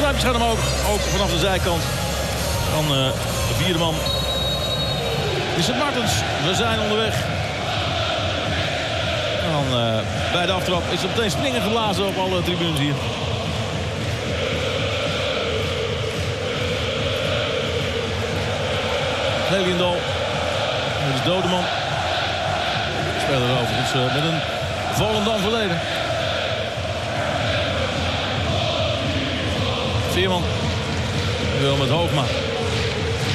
duimpjes gaan omhoog. Ook vanaf de zijkant van de vierde man. Is het Martens. We zijn onderweg. En dan bij de aftrap is er meteen springen geblazen op alle tribunes hier. Leliendal. Dit is Dodeman. Speler overigens met een Volendam verleden. Veerman. Wel met Hoogma.